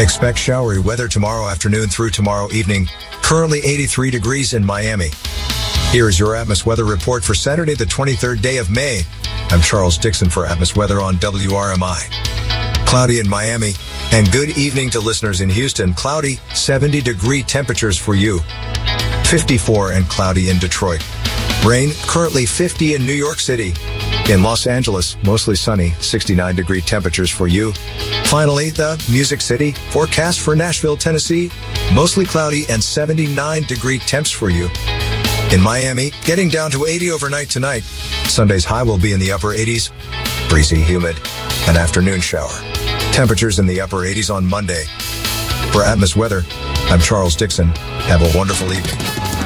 Expect showery weather tomorrow afternoon through tomorrow evening. Currently 83 degrees in Miami. Here is your Atmos weather report for Saturday, the 23rd day of May. I'm Charles Dixon for Atmos weather on WRMI. Cloudy in Miami. And good evening to listeners in Houston. Cloudy, 70-degree temperatures for you. 54 and cloudy in Detroit. Rain, currently 50 in New York City. In Los Angeles, mostly sunny, 69-degree temperatures for you. Finally, the Music City, forecast for Nashville, Tennessee, mostly cloudy and 79-degree temps for you. In Miami, getting down to 80 overnight tonight. Sunday's high will be in the upper 80s. Breezy, humid, an afternoon shower. Temperatures in the upper 80s on Monday. For Atmos weather, I'm Charles Dixon. Have a wonderful evening.